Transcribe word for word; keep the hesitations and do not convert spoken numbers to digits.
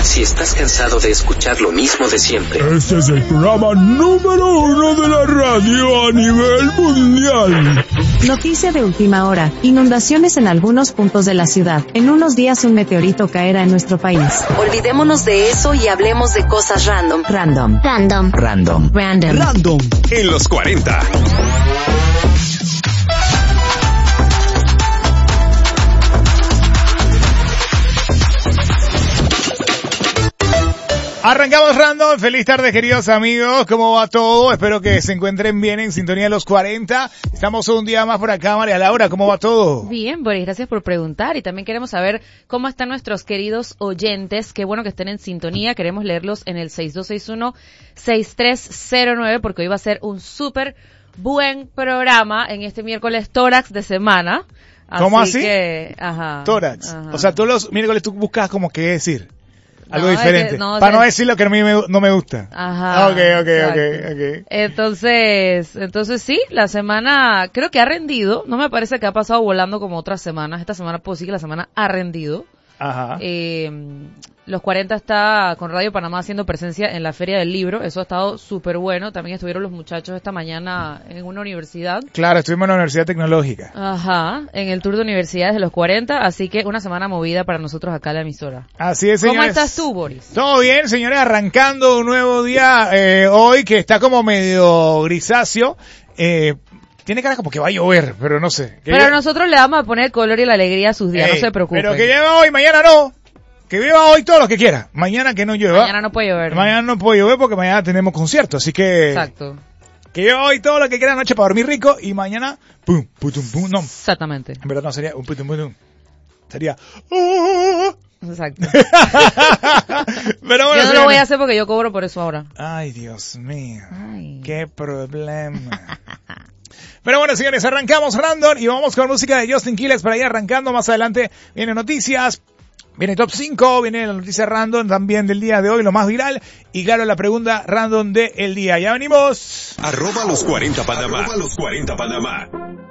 Si estás cansado de escuchar lo mismo de siempre. Este es el programa número uno de la radio a nivel mundial. Noticia de última hora. Inundaciones en algunos puntos de la ciudad. En unos días un meteorito caerá en nuestro país. Olvidémonos de eso y hablemos de cosas random. Random. Random. Random. Random. Random. En los cuarenta. Arrancamos Random. Feliz tarde, queridos amigos. ¿Cómo va todo? Espero que se encuentren bien en sintonía de los cuarenta. Estamos un día más por acá. María Laura, ¿cómo va todo? Bien, Boris, gracias por preguntar. Y también queremos saber cómo están nuestros queridos oyentes. Qué bueno que estén en sintonía. Queremos leerlos en el seis dos seis uno, seis tres cero nueve porque hoy va a ser un súper buen programa en este miércoles tórax de semana. ¿Cómo así? Que, ajá, tórax. Ajá. O sea, todos los miércoles tú buscas como qué decir. Algo no, diferente. que, no, para o sea, no decir lo que a mí me, no me gusta. Ajá. Ok, ok, ok, ok. Entonces, entonces sí, la semana creo que ha rendido. No me parece que ha pasado volando como otras semanas. Esta semana puedo decir que la semana ha rendido. Ajá. Eh, los cuarenta está con Radio Panamá haciendo presencia en la Feria del Libro. Eso ha estado súper bueno. También estuvieron los muchachos esta mañana en una universidad. Claro, estuvimos en la Universidad Tecnológica. Ajá, en el tour de universidades de los cuarenta. Así que una semana movida para nosotros acá en la emisora. Así es, señores. ¿Cómo estás tú, Boris? Todo bien, señores. Arrancando un nuevo día eh, hoy que está como medio grisáceo. Eh, Tiene cara como que va a llover, pero no sé. Pero yo... nosotros le vamos a poner el color y la alegría a sus días, Ey, no se preocupen. Pero que llueva hoy, mañana no. Que llueva hoy todo lo que quiera. Mañana que no llueva. Mañana no puede llover. Mañana no puede llover porque mañana tenemos concierto, así que... Exacto. Que llueva hoy todo lo que quiera anoche para dormir rico y mañana... Pum, putum, pum, no. Exactamente. En verdad no sería un putum, putum. Sería... Oh. Exacto. Pero bueno, yo no lo voy a hacer porque yo cobro por eso ahora. Ay, Dios mío. Ay. Qué problema. Pero bueno, señores, arrancamos Random y vamos con música de Justin Quiles para ir arrancando. Más adelante vienen noticias, viene Top cinco, viene la noticia Random también del día de hoy, lo más viral. Y claro, la pregunta Random del día. Ya venimos. Arroba los cuarenta Panamá. Arroba los cuarenta Panamá.